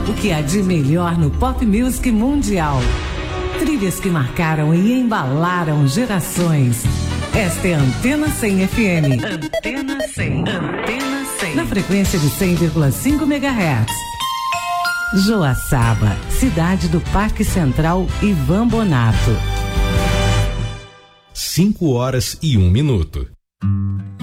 O que há de melhor no pop music mundial. Trilhas que marcaram e embalaram gerações. Esta é a Antena 100 FM. Antena 100. Antena 100. Na frequência de 100,5 MHz. Joaçaba, cidade do Parque Central Ivan Bonato. 5 horas e 1 minuto.